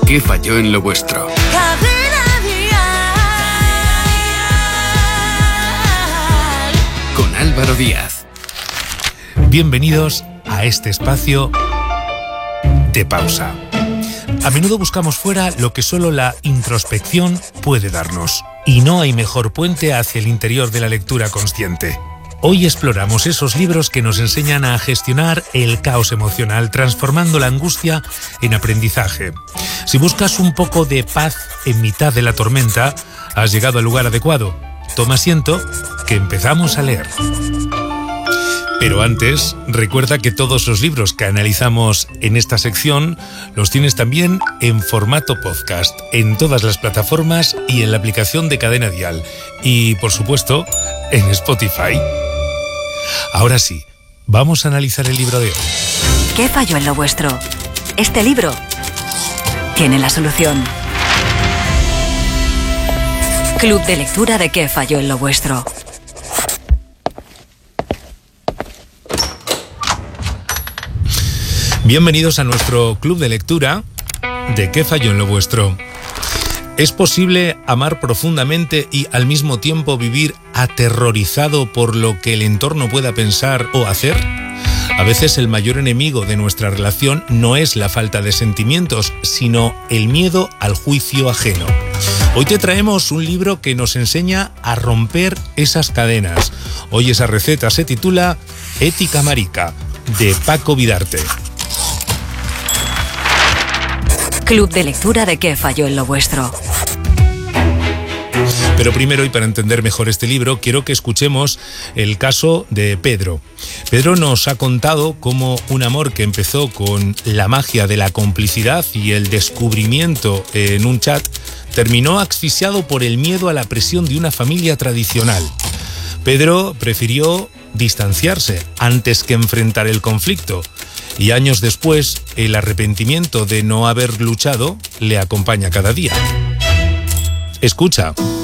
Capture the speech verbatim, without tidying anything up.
¿Qué falló en lo vuestro? Con Álvaro Díaz. Bienvenidos a este espacio de pausa. A menudo buscamos fuera lo que solo la introspección puede darnos, y no hay mejor puente hacia el interior de la lectura consciente. Hoy exploramos esos libros que nos enseñan a gestionar el caos emocional, transformando la angustia en aprendizaje. Si buscas un poco de paz en mitad de la tormenta, has llegado al lugar adecuado. Toma asiento, que empezamos a leer. Pero antes, recuerda que todos los libros que analizamos en esta sección los tienes también en formato podcast, en todas las plataformas y en la aplicación de Cadena Dial. Y, por supuesto, en Spotify. Ahora sí, vamos a analizar el libro de hoy. ¿Qué falló en lo vuestro? Este libro tiene la solución. Club de lectura de ¿Qué falló en lo vuestro? Bienvenidos a nuestro club de lectura de ¿Qué falló en lo vuestro? ¿Es posible amar profundamente y al mismo tiempo vivir aterrorizado por lo que el entorno pueda pensar o hacer? A veces el mayor enemigo de nuestra relación no es la falta de sentimientos, sino el miedo al juicio ajeno. Hoy te traemos un libro que nos enseña a romper esas cadenas. Hoy esa receta se titula Ética Marica, de Paco Vidarte. Club de lectura de ¿Qué falló en lo vuestro? Pero primero, y para entender mejor este libro, quiero que escuchemos el caso de Pedro. Pedro nos ha contado cómo un amor que empezó con la magia de la complicidad y el descubrimiento en un chat terminó asfixiado por el miedo a la presión de una familia tradicional. Pedro prefirió distanciarse antes que enfrentar el conflicto. Y años después, el arrepentimiento de no haber luchado le acompaña cada día. Escucha.